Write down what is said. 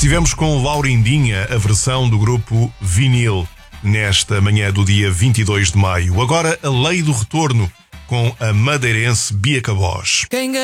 Tivemos com Laurindinha a versão do grupo Vinil nesta manhã do dia 22 de maio. Agora a Lei do Retorno com a madeirense Bia Cabós.